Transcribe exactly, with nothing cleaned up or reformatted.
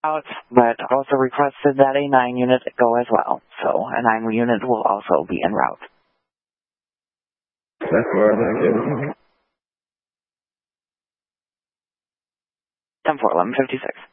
out, but also requested that a nine unit go as well. So a nine unit will also be en route. That's where I ten four, eleven fifty-six.